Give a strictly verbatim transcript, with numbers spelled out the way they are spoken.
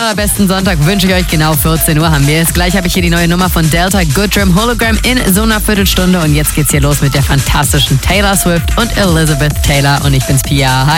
allerbesten Sonntag wünsche ich euch. Genau vierzehn Uhr haben wir es. Gleich habe ich hier die neue Nummer von Delta, Good Dream Hologram in so einer Viertelstunde. Und jetzt geht's hier los mit der fantastischen Taylor Swift und Elizabeth Taylor. Und ich bin's, Pia. Hi.